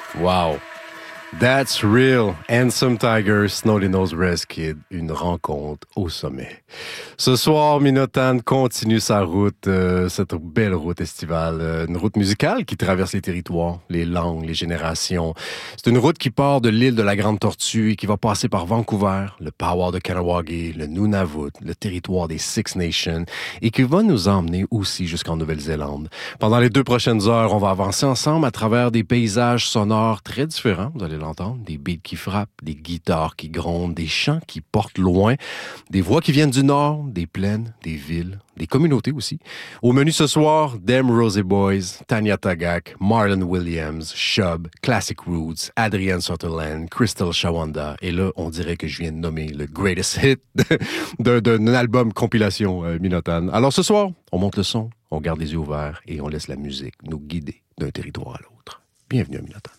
Wow. That's real. Handsome Tiger, Snotty Nose Rez Kid, une rencontre au sommet. Ce soir, Minotagne continue sa route, cette belle route estivale, une route musicale qui traverse les territoires, les langues, les générations. C'est une route qui part de l'île de la Grande Tortue et qui va passer par Vancouver, le Powwow de Kahnawake, le Nunavut, le territoire des Six Nations et qui va nous emmener aussi jusqu'en Nouvelle-Zélande. Pendant les 2 prochaines heures, on va avancer ensemble à travers des paysages sonores très différents, vous allez l'entendre, des beats qui frappent, des guitares qui grondent, des chants qui portent loin, des voix qui viennent du nord, des plaines, des villes, des communautés aussi. Au menu ce soir, Them Rosé Boys, Tanya Tagaq, Marlon Williams, Shub, Classic Roots, Adrienne Sutherland, Crystal Shawanda. Et là, on dirait que je viens de nommer le greatest hit d'un album compilation Minotagne. Alors ce soir, on monte le son, on garde les yeux ouverts et on laisse la musique nous guider d'un territoire à l'autre. Bienvenue à Minotagne.